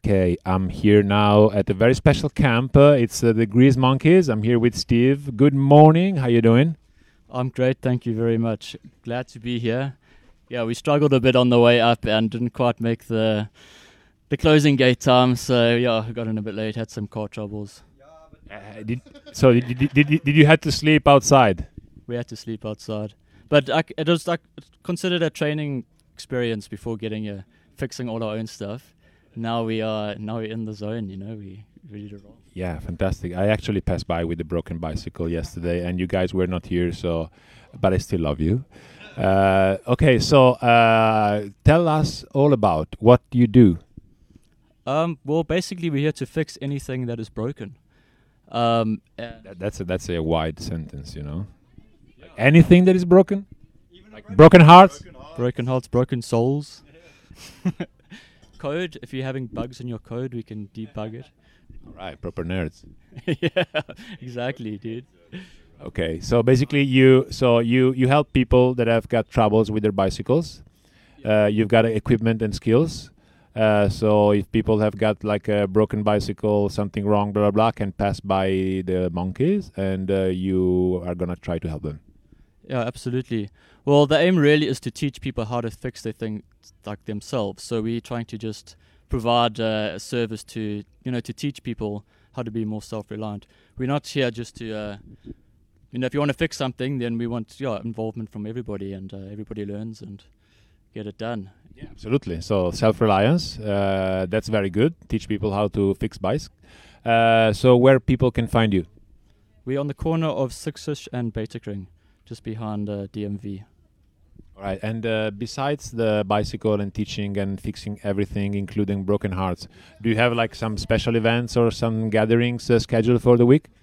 Okay, I'm here now at a very special camp. It's the Grease Monkeys. I'm here with Steve. Good morning. How you doing? I'm great, thank you very much. Glad to be here. Yeah, we struggled a bit on the way up and didn't quite make the closing gate time, so yeah, we got in a bit late, had some car troubles. Did you have to sleep outside? We had to sleep outside. But it was like considered a training experience before getting here, fixing all our own stuff. Now we're in the zone, we ready to roll. Yeah, fantastic. I actually passed by with a broken bicycle yesterday, and you guys were not here, but I still love you. Okay, so tell us all about what you do. Well, basically we're here to fix anything that is broken. That's a wide sentence, Like anything that is broken? Like broken hearts? Broken hearts, broken souls. Code, if you're having bugs in your code, we can debug it. All right, proper nerds. Yeah, exactly, dude. Okay, so basically you help people that have got troubles with their bicycles. You've got equipment and skills. So if people have got like a broken bicycle, something wrong, blah, blah, blah, can pass by the monkeys, and you are going to try to help them. Yeah, absolutely. Well, the aim really is to teach people how to fix their thing like themselves. So we're trying to just provide a service to teach people how to be more self-reliant. We're not here just to, if you want to fix something, then we want involvement from everybody, and everybody learns and get it done. Yeah, absolutely. So self-reliance, that's very good. Teach people how to fix bikes. So where people can find you? We're on the corner of Sixish and Beitekring, just behind DMV. All right. And besides the bicycle and teaching and fixing everything, including broken hearts, do you have like some special events or some gatherings scheduled for the week?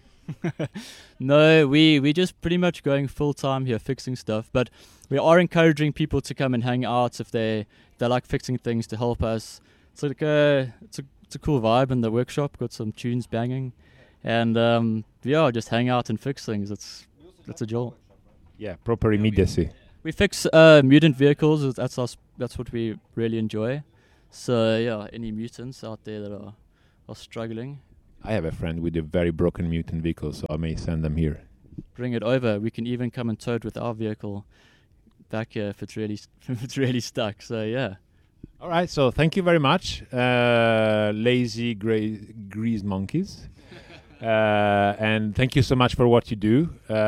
No, we just pretty much going full time here fixing stuff, but we are encouraging people to come and hang out if they like fixing things to help us. It's like it's a cool vibe in the workshop. Got some tunes banging, and just hang out and fix things. That's a joy. Yeah, proper immediacy. We fix mutant vehicles. That's what we really enjoy. So yeah, any mutants out there that are struggling, I have a friend with a very broken mutant vehicle, so I may send them here. bring it over. We can even come and tow it with our vehicle back here if it's really stuck. So yeah. All right. So thank you very much, lazy grease monkeys, and thank you so much for what you do.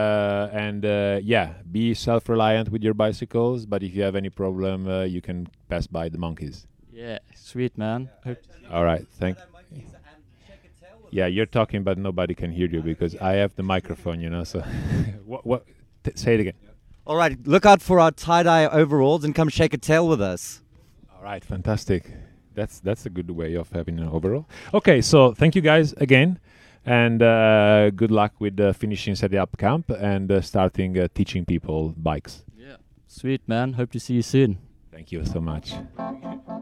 Be self-reliant with your bicycles. But if you have any problem, you can pass by the monkeys. Yeah, sweet man. All right. Yeah, you're talking, but nobody can hear you because I have the microphone, So, what? Say it again. All right, look out for our tie-dye overalls and come shake a tail with us. All right, fantastic. That's a good way of having an overall. Okay, so thank you guys again, and good luck with finishing setting up camp and starting teaching people bikes. Yeah, sweet man. Hope to see you soon. Thank you so much.